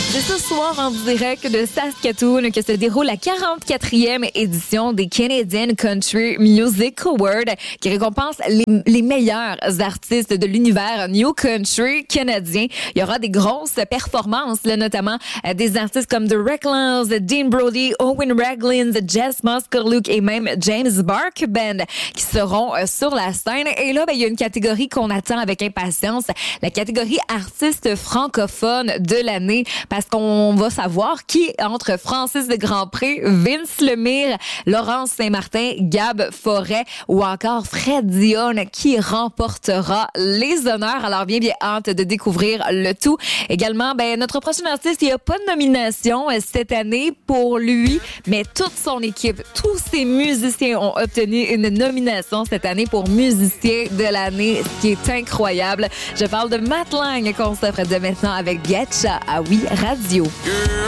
C'est ce soir en direct de Saskatoon que se déroule la 44e édition des Canadian Country Music Awards qui récompense les meilleurs artistes de l'univers New Country canadien. Il y aura des grosses performances, là, notamment des artistes comme The Reckless, Dean Brody, Owen Ragland, Jess Muskeluk et même James Bark Band qui seront sur la scène. Et là, il y a une catégorie qu'on attend avec impatience, la catégorie artiste francophone de l'année, parce qu'on va savoir qui entre Francis de Grandpré, Vince Lemire, Laurence Saint-Martin, Gab Forêt ou encore Fred Dion qui remportera les honneurs. Alors bien hâte de découvrir le tout. Également, notre prochain artiste, il n'y a pas de nomination cette année pour lui, mais toute son équipe, tous ses musiciens ont obtenu une nomination cette année pour musicien de l'année, ce qui est incroyable. Je parle de Matt Lang qu'on s'offre de maintenant avec Getcha à Oui Radio.